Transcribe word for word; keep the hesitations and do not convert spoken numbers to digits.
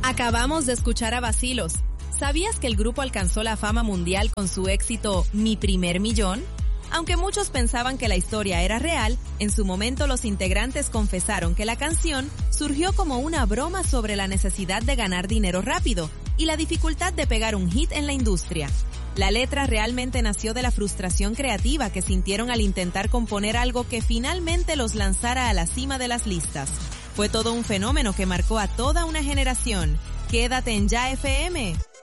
Acabamos de escuchar a Vacilos. ¿Sabías que el grupo alcanzó la fama mundial con su éxito Mi Primer Millón? Aunque muchos pensaban que la historia era real, en su momento los integrantes confesaron que la canción surgió como una broma sobre la necesidad de ganar dinero rápido y la dificultad de pegar un hit en la industria. La letra realmente nació de la frustración creativa que sintieron al intentar componer algo que finalmente los lanzara a la cima de las listas. Fue todo un fenómeno que marcó a toda una generación. Quédate en Ya F M.